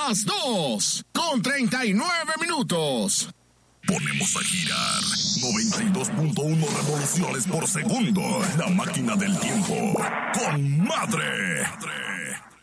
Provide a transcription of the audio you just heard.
2:39. Ponemos a girar 92.1 revoluciones por segundo. La máquina del tiempo con Madre.